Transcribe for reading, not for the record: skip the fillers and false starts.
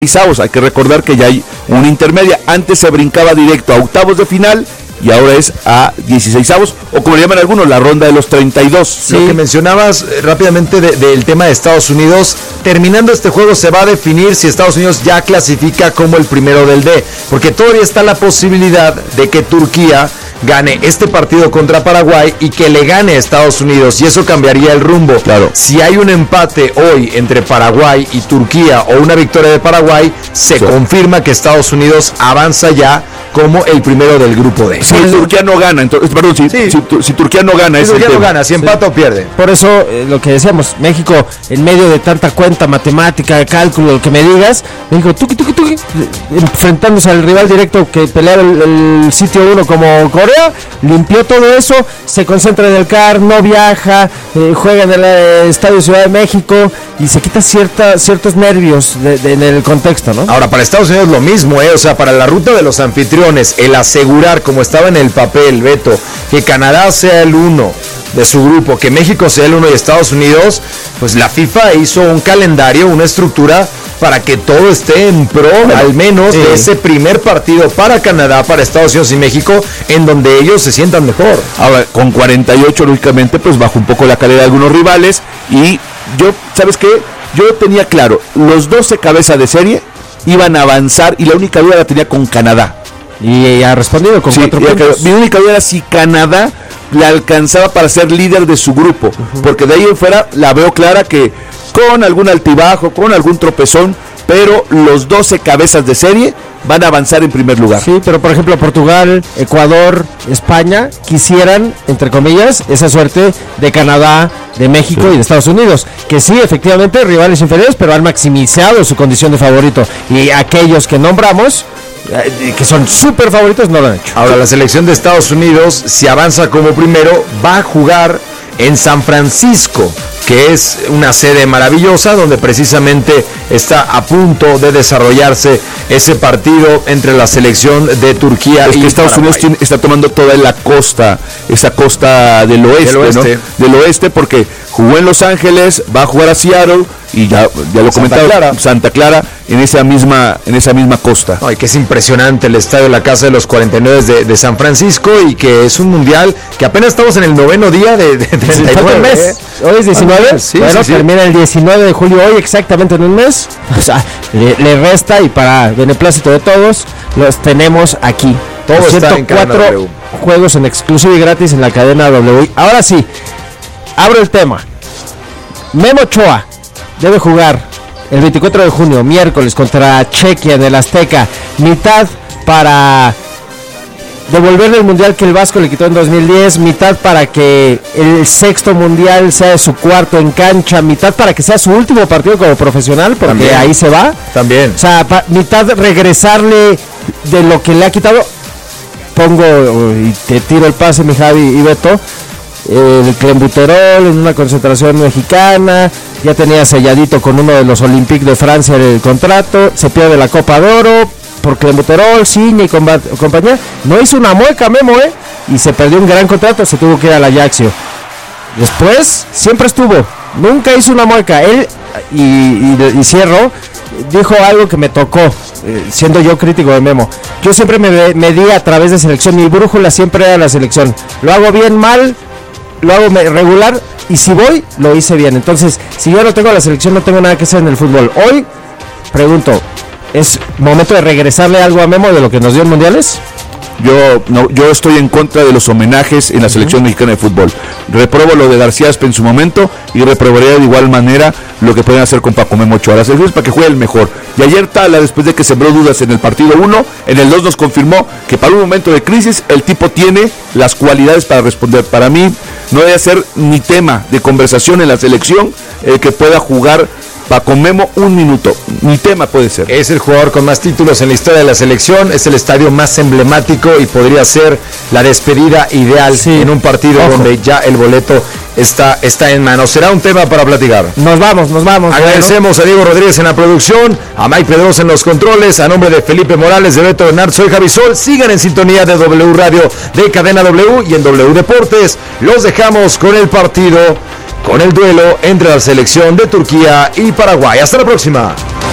16avos. Hay que recordar que ya hay una intermedia. Antes se brincaba directo a octavos de final y ahora es a 16avos, o como le llaman algunos, la ronda de los 32. Sí. Lo que mencionabas rápidamente del tema de Estados Unidos, terminando este juego se va a definir si Estados Unidos ya clasifica como el primero del D, porque todavía está la posibilidad de que Turquía gane este partido contra Paraguay y que le gane a Estados Unidos, y eso cambiaría el rumbo. Claro. Si hay un empate hoy entre Paraguay y Turquía o una victoria de Paraguay, se confirma que Estados Unidos avanza ya como el primero del grupo D. Si Turquía no gana, entonces, perdón, si Turquía no gana, si Turquía no gana, si empata o pierde. Por eso, lo que decíamos, México, en medio de tanta cuenta matemática, cálculo, lo que me digas, México, tuki, enfrentándose al rival directo que peleaba el sitio 1 como Corea, limpió todo eso, se concentra en el CAR, no viaja, juega en el Estadio Ciudad de México y se quita ciertos nervios en el contexto, ¿no? Ahora, para Estados Unidos lo mismo, o sea, para la ruta de los anfitriones, el asegurar, como estaba en el papel, Beto, que Canadá sea el 1 de su grupo, que México sea el 1 y Estados Unidos, pues la FIFA hizo un calendario, una estructura para que todo esté en pro, al menos, de ese primer partido para Canadá, para Estados Unidos y México, en donde ellos se sientan mejor. Ahora, con 48, lógicamente, pues baja un poco la calidad de algunos rivales, y yo, ¿sabes qué? Yo tenía claro, los 12 cabezas de serie iban a avanzar, y la única duda la tenía con Canadá. Y ha respondido con 4 puntos. Mi única duda era si Canadá le alcanzaba para ser líder de su grupo, porque de ahí en fuera la veo clara que con algún altibajo, con algún tropezón, pero los 12 cabezas de serie van a avanzar en primer lugar. Sí, pero por ejemplo Portugal, Ecuador, España quisieran, entre comillas, esa suerte de Canadá, de México y de Estados Unidos, que sí, efectivamente, rivales inferiores, pero han maximizado su condición de favorito, y aquellos que nombramos, que son súper favoritos, no lo han hecho. Ahora, la selección de Estados Unidos, si avanza como primero, va a jugar en San Francisco, que es una sede maravillosa, donde precisamente está a punto de desarrollarse ese partido entre la selección de Turquía y Estados Unidos está tomando toda la costa, esa costa del oeste, ¿no? Del oeste, porque jugó en Los Ángeles, va a jugar a Seattle y ya lo comentaba, Santa Clara, en esa misma costa. Ay, que es impresionante el estadio, la Casa de los 49 de San Francisco, y que es un mundial que apenas estamos en el 9º día de 39 mes. Hoy es 19, termina el 19 de julio, hoy exactamente en un mes. O sea, le resta, y para beneplácito de todos, los tenemos aquí. Todo está en 104 juegos en exclusivo y gratis en la cadena W. Ahora sí, abro el tema. Memo Ochoa debe jugar el 24 de junio, miércoles, contra Chequia en el Azteca. Mitad para devolverle el mundial que el Vasco le quitó en 2010, mitad para que el 6º mundial sea su 4º en cancha, mitad para que sea su último partido como profesional, porque también, ahí se va. También. O sea, mitad regresarle de lo que le ha quitado. Pongo y te tiro el pase, mi Javi y Beto. El clenbuterol en una concentración mexicana, ya tenía selladito con uno de los Olympiques de Francia el contrato, se pierde la Copa de Oro por clenbuterol, Ciña y compañía. No hizo una mueca, Memo, y se perdió un gran contrato, se tuvo que ir al Ajaxio. Después siempre estuvo, nunca hizo una mueca. Él, y cierro, dijo algo que me tocó, siendo yo crítico de Memo. Yo siempre me medí a través de selección, mi brújula siempre era la selección. Lo hago bien, mal, lo hago regular, y si voy, lo hice bien. Entonces, si yo no tengo la selección, no tengo nada que hacer en el fútbol. Hoy, pregunto, ¿es momento de regresarle algo a Memo de lo que nos dio en mundiales? Yo estoy en contra de los homenajes en la selección mexicana de fútbol. Reprobo lo de García Aspe en su momento, y reprobaría de igual manera lo que pueden hacer con Paco Memo Ochoa. La selección es para que juegue el mejor. Y ayer Tala, después de que sembró dudas en el partido 1, en el 2 nos confirmó que para un momento de crisis el tipo tiene las cualidades para responder. Para mí no debe ser ni tema de conversación en la selección que pueda jugar Paco Memo un minuto, ni tema puede ser. Es el jugador con más títulos en la historia de la selección, es el estadio más emblemático y podría ser la despedida ideal en un partido donde ya el boleto está en mano. Será un tema para platicar. Nos vamos. Agradecemos a Diego Rodríguez en la producción, a Mike Pedrosa en los controles, a nombre de Felipe Morales, de Beto Bernard, soy Javi Sol. Sigan en sintonía de W Radio, de Cadena W y en W Deportes. Los dejamos con el partido, con el duelo entre la selección de Turquía y Paraguay. Hasta la próxima.